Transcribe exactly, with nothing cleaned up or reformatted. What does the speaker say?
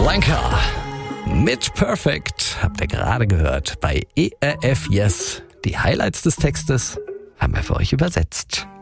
Blanca mit Perfect habt ihr gerade gehört bei E R F Yes. Die Highlights des Textes haben wir für euch übersetzt.